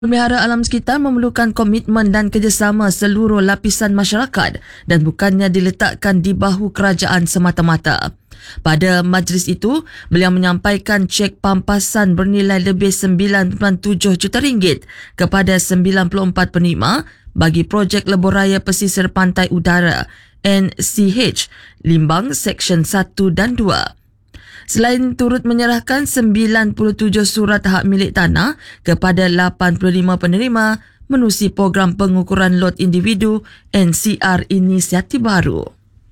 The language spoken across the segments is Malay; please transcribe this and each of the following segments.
Pelihara alam sekitar memerlukan komitmen dan kerjasama seluruh lapisan masyarakat dan bukannya diletakkan di bahu kerajaan semata-mata. Pada majlis itu, beliau menyampaikan cek pampasan bernilai lebih RM9.7 juta kepada 94 penerima bagi projek lebuh raya pesisir pantai udara NCH Limbang Seksyen 1 dan 2. Selain turut menyerahkan 97 surat hak milik tanah kepada 85 penerima menerusi program pengukuran lot individu NCR Inisiatif Baru.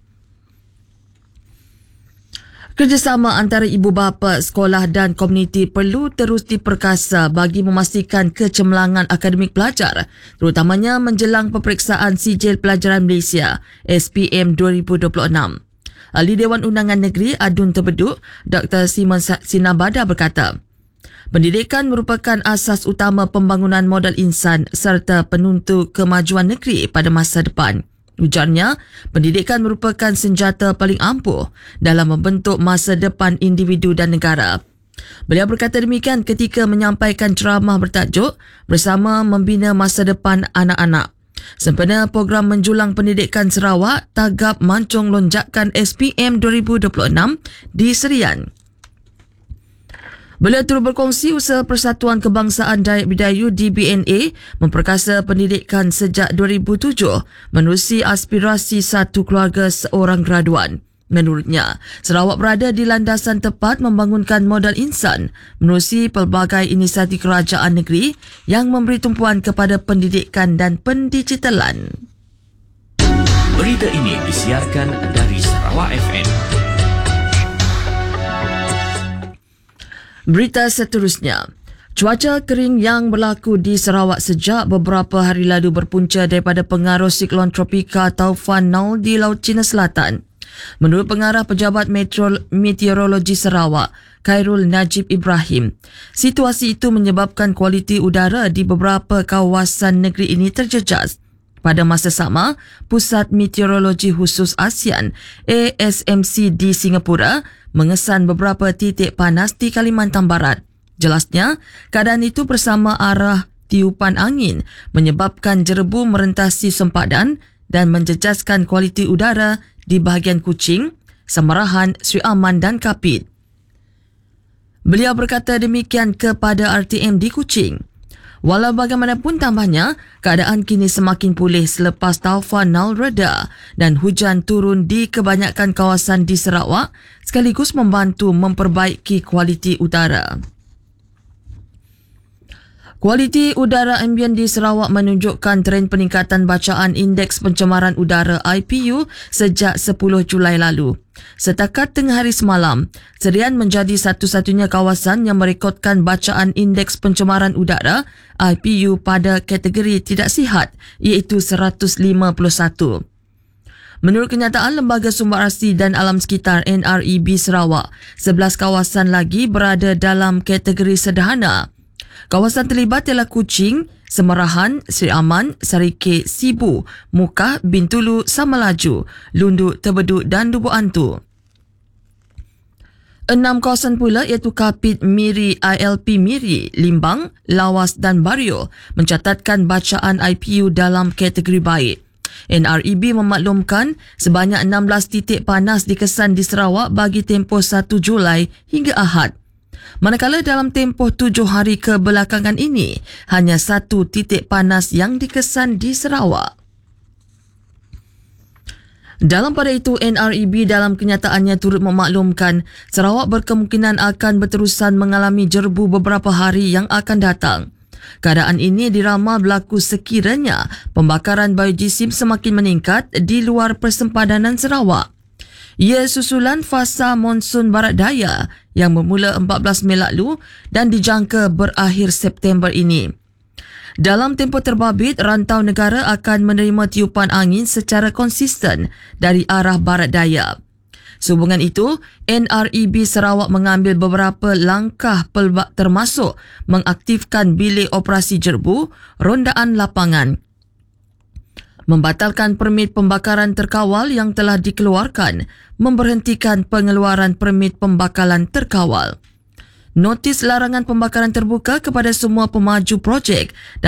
Kerjasama antara ibu bapa, sekolah dan komuniti perlu terus diperkasa bagi memastikan kecemerlangan akademik pelajar, terutamanya menjelang peperiksaan Sijil Pelajaran Malaysia SPM 2026. Ahli Dewan Undangan Negeri Adun Terbeduk, Dr. Simon Sinabada berkata, pendidikan merupakan asas utama pembangunan modal insan serta penuntu kemajuan negeri pada masa depan. Ujarnya, pendidikan merupakan senjata paling ampuh dalam membentuk masa depan individu dan negara. Beliau berkata demikian ketika menyampaikan ceramah bertajuk Bersama Membina Masa Depan Anak-anak sempena program menjulang pendidikan Sarawak tagap mancung lonjakan SPM 2026 di Serian. Beliau turut berkongsi usaha Persatuan Kebangsaan Dayak Bidayuh DBNA memperkasa pendidikan sejak 2007 menerusi aspirasi satu keluarga seorang graduan. Menurutnya, Sarawak berada di landasan tepat membangunkan modal insan menerusi pelbagai inisiatif kerajaan negeri yang memberi tumpuan kepada pendidikan dan pendigitalan. Berita ini disiarkan dari Sarawak FM. Berita seterusnya. Cuaca kering yang berlaku di Sarawak sejak beberapa hari lalu berpunca daripada pengaruh siklon tropika Taufan Nal di Laut Cina Selatan. Menurut pengarah Pejabat Meteorologi Sarawak, Khairul Najib Ibrahim, situasi itu menyebabkan kualiti udara di beberapa kawasan negeri ini terjejas. Pada masa sama, Pusat Meteorologi Khusus ASEAN ASMC di Singapura mengesan beberapa titik panas di Kalimantan Barat. Jelasnya, keadaan itu bersama arah tiupan angin menyebabkan jerebu merentasi sempadan dan menjejaskan kualiti udara di bahagian Kuching, Samarahan, Sri Aman dan Kapit. Beliau berkata demikian kepada RTM di Kuching. Walau bagaimanapun tambahnya, keadaan kini semakin pulih selepas Taufan Nal reda dan hujan turun di kebanyakan kawasan di Sarawak sekaligus membantu memperbaiki kualiti udara. Kualiti udara ambien di Sarawak menunjukkan tren peningkatan bacaan Indeks Pencemaran Udara IPU sejak 10 Julai lalu. Setakat tengah hari semalam, Serian menjadi satu-satunya kawasan yang merekodkan bacaan Indeks Pencemaran Udara IPU pada kategori tidak sihat iaitu 151. Menurut kenyataan Lembaga Sumber Asli dan Alam Sekitar NREB Sarawak, 11 kawasan lagi berada dalam kategori sederhana. Kawasan terlibat ialah Kuching, Semerahan, Sri Aman, Sarike, Sibu, Mukah, Bintulu, Samalaju, Lundu, Terbeduk dan Lubuk Antu. 6 kawasan pula iaitu Kapit, Miri, ILP Miri, Limbang, Lawas dan Bario mencatatkan bacaan IPU dalam kategori baik. NREB memaklumkan sebanyak 16 titik panas dikesan di Sarawak bagi tempoh 1 Julai hingga Ahad. Manakala dalam tempoh 7 hari kebelakangan ini, hanya 1 titik panas yang dikesan di Sarawak. Dalam pada itu, NREB dalam kenyataannya turut memaklumkan Sarawak berkemungkinan akan berterusan mengalami jerebu beberapa hari yang akan datang. Keadaan ini diramal berlaku sekiranya pembakaran biojisim semakin meningkat di luar persempadanan Sarawak. Ia susulan fasa monsun barat daya yang bermula 14 Mei lalu dan dijangka berakhir September ini. Dalam tempoh terbabit, rantau negara akan menerima tiupan angin secara konsisten dari arah barat daya. Sehubungan itu, NREB Sarawak mengambil beberapa langkah pelbak termasuk mengaktifkan bilik operasi jerebu, rondaan lapangan, membatalkan permit pembakaran terkawal yang telah dikeluarkan, memberhentikan pengeluaran permit pembakaran terkawal. notis larangan pembakaran terbuka kepada semua pemaju projek